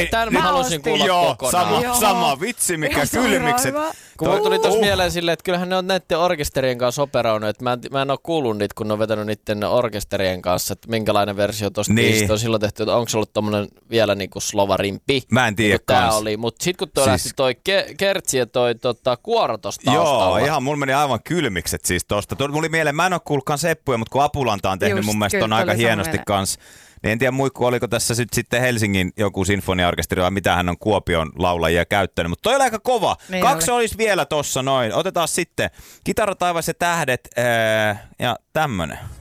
Tämän mä halusin kuulla kokonaan. Sama vitsi, mikä kylmikset. Kun mulla tuli tossa mieleen silleen, että kyllähän ne on näiden orkesterien kanssa operoinut, että mä en oo kuullut niitä, kun ne on vetänyt niiden orkesterien kanssa, että minkälainen versio tosta biisistä on silloin tehty, että onko se ollut tommonen vielä niinku slovarimpi. Mä en tiedä kans. Mutta sit kun toi lähti toi kertsi ja toi kuoro tosta taustalla. Joo, ihan mulla meni aivan kylmikset siis tosta. Mulla oli mieleen, mä en oo kuullutkaan Seppuja, mutta kun Apulanta on tehnyt mun mielestä on aika hienosti kans. Niin en tiedä muikku, oliko tässä sitten Helsingin joku sinfoniaorkesteri vai mitä hän on Kuopion laulajia käyttänyt. Mutta toi oli aika kova. Niin 2 olisi vielä tossa noin. Otetaan sitten Kitara, taivas ja tähdet ja tämmönen.